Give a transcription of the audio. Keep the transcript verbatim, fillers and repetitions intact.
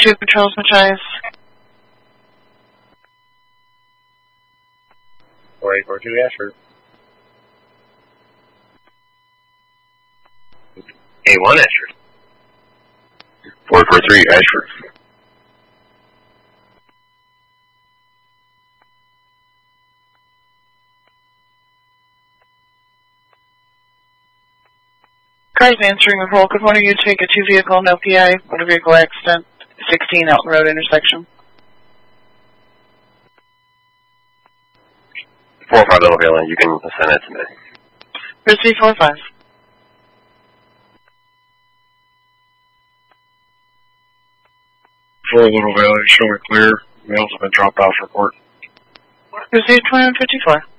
two Patrols, Machias. four eight four two, Ashford. A one, Ashford. four four three, Ashford. Cars answering the roll. Good morning. You take a two vehicle, no P I, motor vehicle accident, sixteen Elton Road intersection. four five Elevator, you can assign that to me. Proceed four five. Four Little Valley, showing clear. Males have been dropped off for court. Proceed twenty-one fifty-four.